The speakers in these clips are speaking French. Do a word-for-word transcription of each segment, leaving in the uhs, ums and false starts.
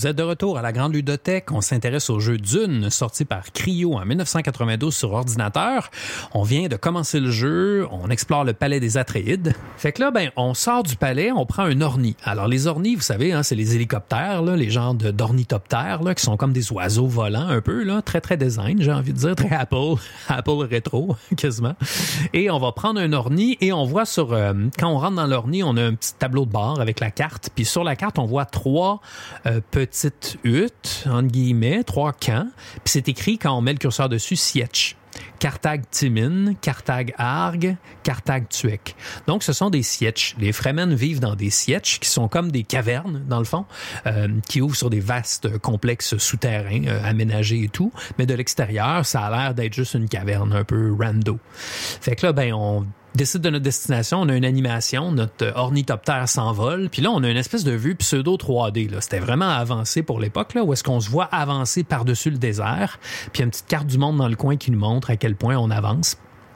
Vous êtes de retour à la Grande Ludothèque. On s'intéresse au jeu Dune, sorti par Cryo en dix-neuf cent quatre-vingt-douze sur ordinateur. On vient de commencer le jeu, on explore le palais des Atréides. Fait que là, ben, on sort du palais, on prend un orni. Alors, les ornis, vous savez, hein, c'est les hélicoptères, là, les genres de, d'ornithoptères, là, qui sont comme des oiseaux volants un peu, là, très, très design, j'ai envie de dire, très Apple, Apple rétro, quasiment. Et on va prendre un orni et on voit sur, euh, quand on rentre dans l'orni, on a un petit tableau de bord avec la carte. Puis sur la carte, on voit trois euh, petites huttes, entre guillemets, trois camps. Puis c'est écrit, quand on met le curseur dessus, Sietch. Carthage Timin, Carthage Arg, Carthage Tuec. Donc, ce sont des sietches. Les Fremen vivent dans des sietches qui sont comme des cavernes, dans le fond, euh, qui ouvrent sur des vastes complexes souterrains, euh, aménagés et tout. Mais de l'extérieur, ça a l'air d'être juste une caverne un peu rando. Fait que là, ben, on décide de notre destination, on a une animation, notre ornithoptère s'envole, puis là, on a une espèce de vue pseudo trois D. Là. C'était vraiment avancé pour l'époque, là, où est-ce qu'on se voit avancer par-dessus le désert, puis il y a une petite carte du monde dans le coin qui nous montre à quel point on avance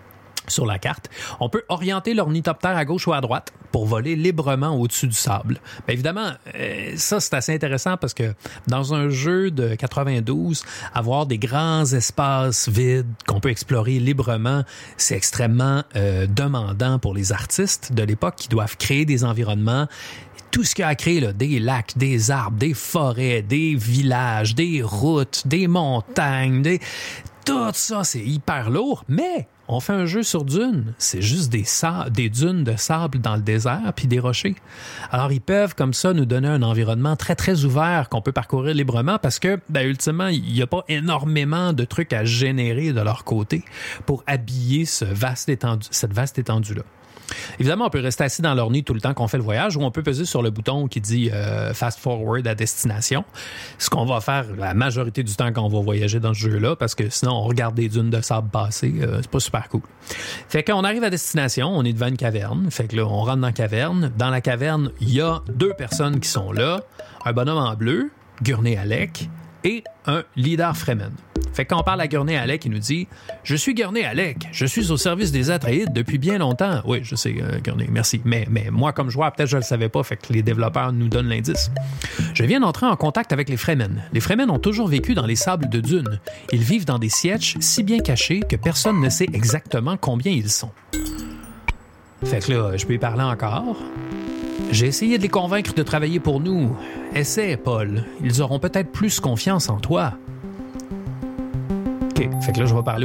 sur la carte. On peut orienter l'ornithoptère à gauche ou à droite pour voler librement au-dessus du sable. Bien évidemment, euh, ça, c'est assez intéressant parce que dans un jeu de quatre-vingt-douze, avoir des grands espaces vides qu'on peut explorer librement, c'est extrêmement euh, demandant pour les artistes de l'époque qui doivent créer des environnements. Tout ce qu'il y a à créer, là, des lacs, des arbres, des forêts, des villages, des routes, des montagnes, des... tout ça, c'est hyper lourd, mais on fait un jeu sur Dune. C'est juste des, sa- des dunes de sable dans le désert puis des rochers. Alors, ils peuvent, comme ça, nous donner un environnement très, très ouvert qu'on peut parcourir librement parce que, ben, ultimement, il n'y a pas énormément de trucs à générer de leur côté pour habiller ce vaste étendu, cette vaste étendue-là. Évidemment, on peut rester assis dans l'orni tout le temps qu'on fait le voyage ou on peut peser sur le bouton qui dit euh, « Fast Forward à destination ». Ce qu'on va faire la majorité du temps quand on va voyager dans ce jeu-là parce que sinon, on regarde des dunes de sable passer. Euh, c'est pas super cool. Fait qu'on arrive à destination, on est devant une caverne. Fait que là, on rentre dans la caverne. Dans la caverne, il y a deux personnes qui sont là. Un bonhomme en bleu, Gurney Halleck, et un leader Fremen. Fait que quand on parle à Gurney Halleck, il nous dit « Je suis Gurney Halleck, je suis au service des Atréides depuis bien longtemps. » Oui, je sais, euh, Gurney, merci. Mais, mais moi, comme joueur, peut-être je le savais pas, fait que les développeurs nous donnent l'indice. « Je viens d'entrer en contact avec les Fremen. Les Fremen ont toujours vécu dans les sables de Dune. Ils vivent dans des sietches si bien cachés que personne ne sait exactement combien ils sont. » Fait que là, je peux y parler encore. J'ai essayé de les convaincre de travailler pour nous. Essaie, Paul. Ils auront peut-être plus confiance en toi. OK. Fait que là, je vais parler